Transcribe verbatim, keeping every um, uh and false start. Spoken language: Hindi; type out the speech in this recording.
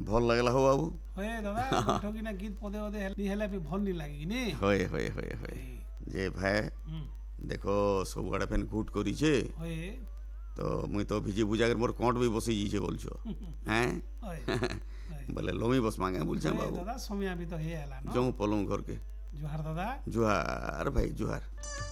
भल लगला हो बाबू होए दादा बैठो कि ना गीत पदे पदे हेल्दी हेले भी भल नहीं लागी नी होए होए होए होए जे भाई देखो सब आड़े फेन गुट करिछे होए तो मुई तो भिजी बुझा कर मोर कंठ भी बसी जीछे बोलछो हैं बोले लोमी बस मांगे बोलछे बाबू दादा समय भी तो हे हला न जो पलूं घर के जुहार दादा जुहार भाई जुहार।